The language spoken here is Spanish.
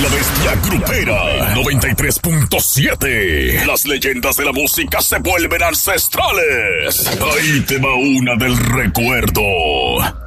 la bestia grupera 93.7. Las leyendas de la música se vuelven ancestrales. Ahí te va una del recuerdo.